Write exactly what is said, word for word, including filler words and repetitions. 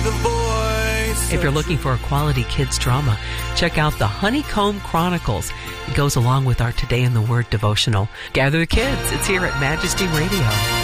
the voice. If you're looking for a quality kids drama, check out the Honeycomb Chronicles. It goes along with our Today in the Word devotional. Gather the kids. It's here at Majesty Radio.